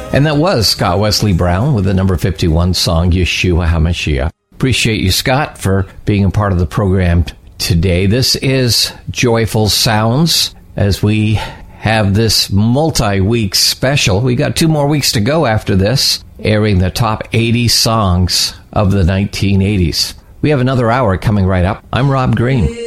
And that was Scott Wesley Brown with the number 51 song, Yeshua HaMashiach. Appreciate you, Scott, for being a part of the program today. This is Joyful Sounds as we have this multi-week special. We got 2 more weeks to go after this, airing the top 80 songs of the 1980s. We have another hour coming right up. I'm Rob Green.